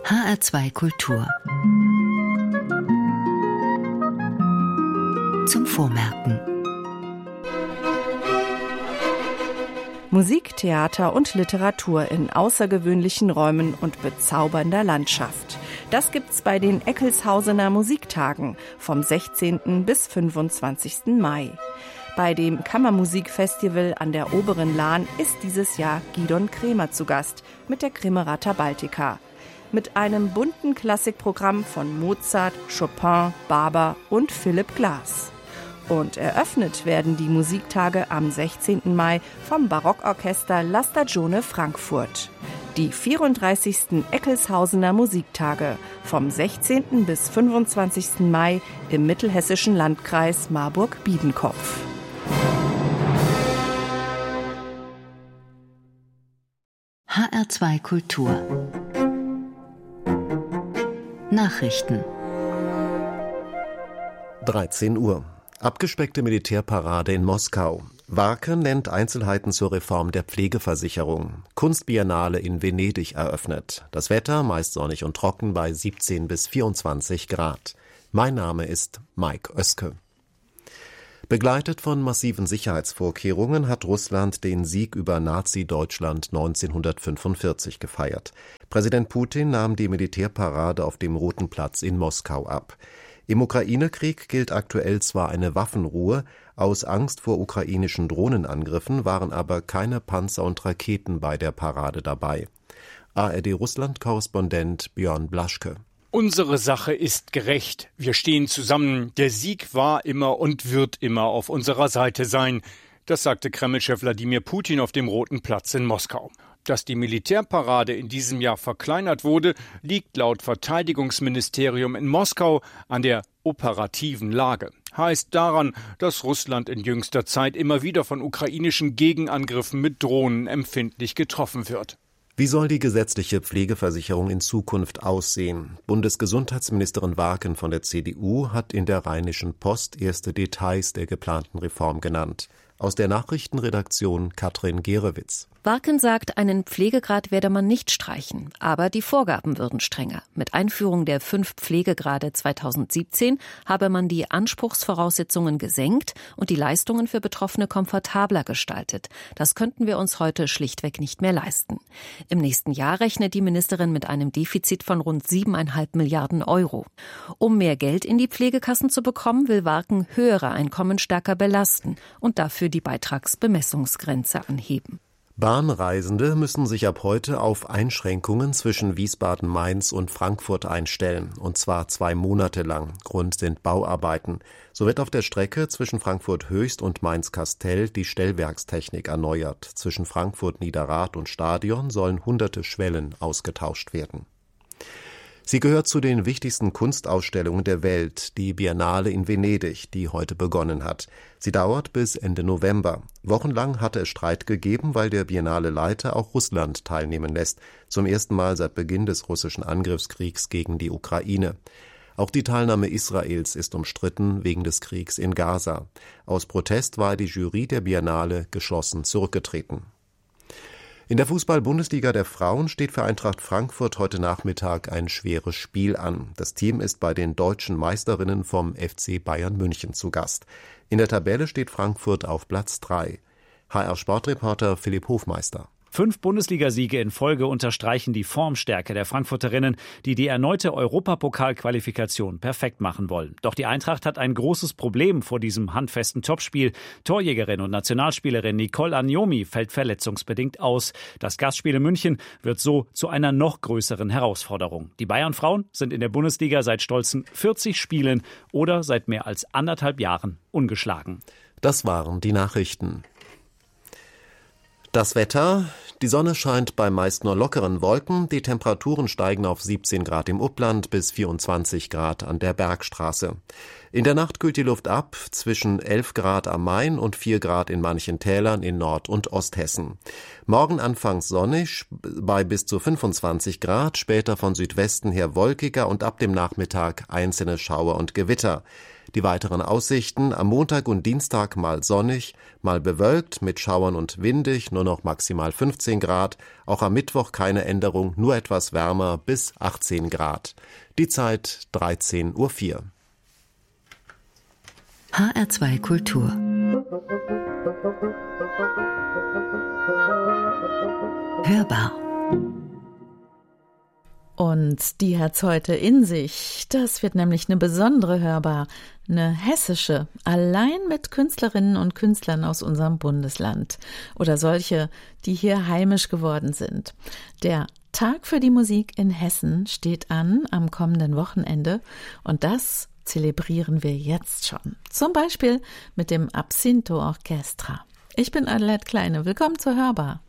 HR2 Kultur. Zum Vormerken. Musik, Theater und Literatur in außergewöhnlichen Räumen und bezaubernder Landschaft. Das gibt's bei den Eckelshausener Musiktagen vom 16. bis 25. Mai. Bei dem Kammermusikfestival an der Oberen Lahn ist dieses Jahr Gidon Kremer zu Gast mit der Kremerata Baltica. Mit einem bunten Klassikprogramm von Mozart, Chopin, Barber und Philipp Glass. Und eröffnet werden die Musiktage am 16. Mai vom Barockorchester La Stagione Frankfurt. Die 34. Eckelshausener Musiktage vom 16. bis 25. Mai im mittelhessischen Landkreis Marburg-Biedenkopf. HR2 Kultur. Nachrichten. 13 Uhr. Abgespeckte Militärparade in Moskau. Warke nennt Einzelheiten zur Reform der Pflegeversicherung. Kunstbiennale in Venedig eröffnet. Das Wetter meist sonnig und trocken bei 17 bis 24 Grad. Mein Name ist Mike Oeske. Begleitet von massiven Sicherheitsvorkehrungen hat Russland den Sieg über Nazi-Deutschland 1945 gefeiert. Präsident Putin nahm die Militärparade auf dem Roten Platz in Moskau ab. Im Ukraine-Krieg gilt aktuell zwar eine Waffenruhe, aus Angst vor ukrainischen Drohnenangriffen waren aber keine Panzer und Raketen bei der Parade dabei. ARD-Russland-Korrespondent Björn Blaschke. Unsere Sache ist gerecht. Wir stehen zusammen. Der Sieg war immer und wird immer auf unserer Seite sein. Das sagte Kreml-Chef Wladimir Putin auf dem Roten Platz in Moskau. Dass die Militärparade in diesem Jahr verkleinert wurde, liegt laut Verteidigungsministerium in Moskau an der operativen Lage. Heißt daran, dass Russland in jüngster Zeit immer wieder von ukrainischen Gegenangriffen mit Drohnen empfindlich getroffen wird. Wie soll die gesetzliche Pflegeversicherung in Zukunft aussehen? Bundesgesundheitsministerin Warken von der CDU hat in der Rheinischen Post erste Details der geplanten Reform genannt. Aus der Nachrichtenredaktion Katrin Gerewitz. Warken sagt, einen Pflegegrad werde man nicht streichen, aber die Vorgaben würden strenger. Mit Einführung der 5 Pflegegrade 2017 habe man die Anspruchsvoraussetzungen gesenkt und die Leistungen für Betroffene komfortabler gestaltet. Das könnten wir uns heute schlichtweg nicht mehr leisten. Im nächsten Jahr rechnet die Ministerin mit einem Defizit von rund 7,5 Milliarden Euro. Um mehr Geld in die Pflegekassen zu bekommen, will Warken höhere Einkommen stärker belasten und dafür die Beitragsbemessungsgrenze anheben. Bahnreisende müssen sich ab heute auf Einschränkungen zwischen Wiesbaden-Mainz und Frankfurt einstellen, und zwar 2 Monate lang. Grund sind Bauarbeiten. So wird auf der Strecke zwischen Frankfurt-Höchst und Mainz-Kastel die Stellwerkstechnik erneuert. Zwischen Frankfurt-Niederrad und Stadion sollen hunderte Schwellen ausgetauscht werden. Sie gehört zu den wichtigsten Kunstausstellungen der Welt, die Biennale in Venedig, die heute begonnen hat. Sie dauert bis Ende November. Wochenlang hatte es Streit gegeben, weil der Biennale-Leiter auch Russland teilnehmen lässt. Zum ersten Mal seit Beginn des russischen Angriffskriegs gegen die Ukraine. Auch die Teilnahme Israels ist umstritten wegen des Kriegs in Gaza. Aus Protest war die Jury der Biennale geschlossen zurückgetreten. In der Fußball-Bundesliga der Frauen steht für Eintracht Frankfurt heute Nachmittag ein schweres Spiel an. Das Team ist bei den deutschen Meisterinnen vom FC Bayern München zu Gast. In der Tabelle steht Frankfurt auf Platz 3. HR-Sportreporter Philipp Hofmeister. 5 Bundesligasiege in Folge unterstreichen die Formstärke der Frankfurterinnen, die die erneute Europapokal-Qualifikation perfekt machen wollen. Doch die Eintracht hat ein großes Problem vor diesem handfesten Topspiel. Torjägerin und Nationalspielerin Nicole Agnomi fällt verletzungsbedingt aus. Das Gastspiel in München wird so zu einer noch größeren Herausforderung. Die Bayern-Frauen sind in der Bundesliga seit stolzen 40 Spielen oder seit mehr als 1,5 Jahren ungeschlagen. Das waren die Nachrichten. Das Wetter: Die Sonne scheint bei meist nur lockeren Wolken, die Temperaturen steigen auf 17 Grad im Upland bis 24 Grad an der Bergstraße. In der Nacht kühlt die Luft ab, zwischen 11 Grad am Main und 4 Grad in manchen Tälern in Nord- und Osthessen. Morgen anfangs sonnig bei bis zu 25 Grad, später von Südwesten her wolkiger und ab dem Nachmittag einzelne Schauer und Gewitter. Die weiteren Aussichten: am Montag und Dienstag mal sonnig, mal bewölkt, mit Schauern und windig, nur noch maximal 15 Grad. Auch am Mittwoch keine Änderung, nur etwas wärmer bis 18 Grad. Die Zeit 13:04 Uhr. HR2 Kultur. Hörbar. Und die hat's heute in sich. Das wird nämlich eine besondere Hörbar, eine hessische, allein mit Künstlerinnen und Künstlern aus unserem Bundesland oder solche, die hier heimisch geworden sind. Der Tag für die Musik in Hessen steht an am kommenden Wochenende und das zelebrieren wir jetzt schon. Zum Beispiel mit dem Absinto Orchestra. Ich bin Adelheid Kleine. Willkommen zur Hörbar.